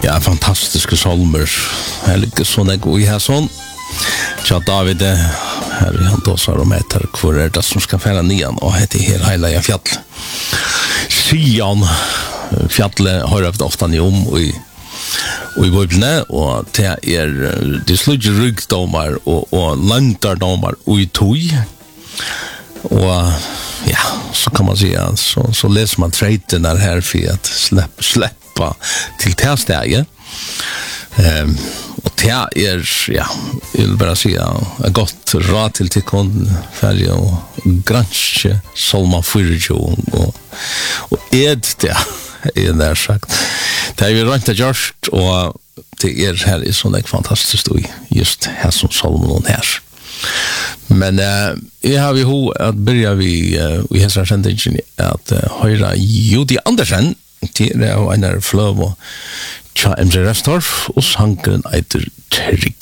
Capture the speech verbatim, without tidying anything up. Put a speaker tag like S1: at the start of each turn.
S1: Ja, fantastiske salmer. Her ligger sånn jeg går i her sånn. Tja, David, her er han da så om etter hvor er det som skal fære nian, og heter her Heilaja fjall. Sian, fjallet har jeg ofte ni om, og i og i Bibelene, og det er det sludger ryggdomar og, og landardomar og i tog. Og ja, så kan man säga så, så läser man trejten här för att släppa, släppa till testläge. Ehm och det är ja, jag vill bara säga ett gott råd till till kon färja och granske Salma fyrtio och och ed det är där sagt. Det är ju runt det just och det är här är sån en fantastisk story just här som Salomon här. Men uh, jag har ju ho att börja vi uh, vi har så sentingen att uh, höra Judy Andersen till det och en flöv och Cha M J Restorff och sanken heter Trygg.